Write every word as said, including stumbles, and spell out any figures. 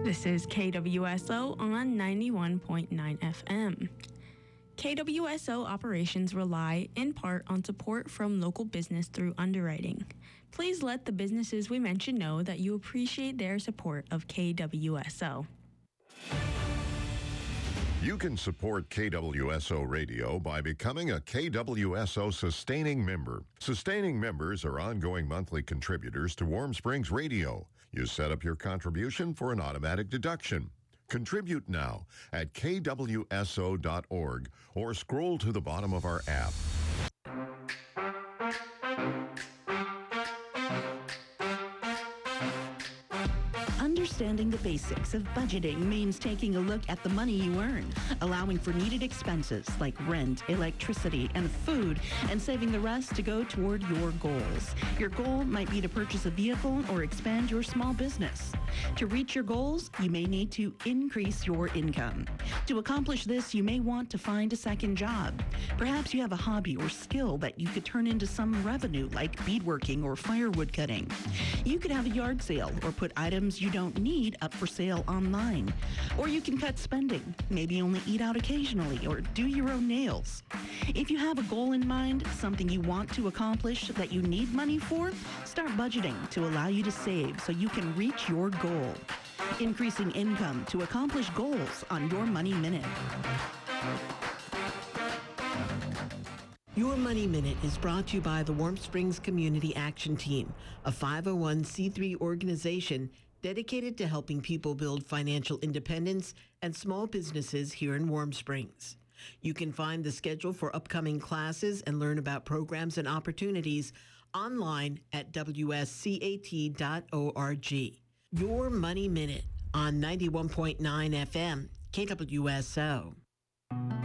This is K W S O on ninety-one point nine F M. K W S O operations rely in part on support from local business through underwriting. Please let the businesses we mention know that you appreciate their support of K W S O. You can support K W S O Radio by becoming a K W S O sustaining member. Sustaining members are ongoing monthly contributors to Warm Springs Radio. You set up your contribution for an automatic deduction. Contribute now at K W S O dot org or scroll to the bottom of our app. Understanding the basics of budgeting means taking a look at the money you earn, allowing for needed expenses like rent, electricity, and food, and saving the rest to go toward your goals. Your goal might be to purchase a vehicle or expand your small business. To reach your goals, you may need to increase your income. To accomplish this, you may want to find a second job. Perhaps you have a hobby or skill that you could turn into some revenue, like beadworking or firewood cutting. You could have a yard sale or put items you don't need up for sale online. Or you can cut spending, maybe only eat out occasionally or do your own nails. If you have a goal in mind, something you want to accomplish that you need money for, start budgeting to allow you to save so you can reach your goal. Increasing income to accomplish goals on Your Money Minute. Your Money Minute is brought to you by the Warm Springs Community Action Team, a five oh one c three organization dedicated to helping people build financial independence and small businesses here in Warm Springs. You can find the schedule for upcoming classes and learn about programs and opportunities online at w s c a t dot org. Your Money Minute on ninety-one point nine F M, K W S O.